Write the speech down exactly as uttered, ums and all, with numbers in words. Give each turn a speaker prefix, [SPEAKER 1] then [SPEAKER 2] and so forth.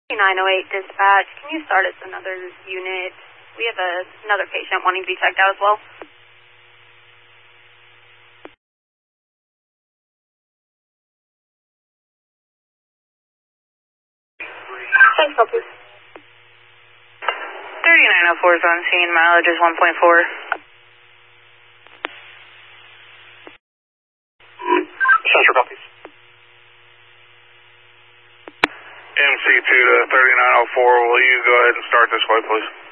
[SPEAKER 1] nine oh eight dispatch, can you start us another unit? We have a, another patient wanting to be checked out as well. Thanks, copy.
[SPEAKER 2] thirty-nine oh four is on scene, mileage is one point four.
[SPEAKER 3] Central copies.
[SPEAKER 4] M C two to thirty-nine oh four, will you go ahead and start this way, please?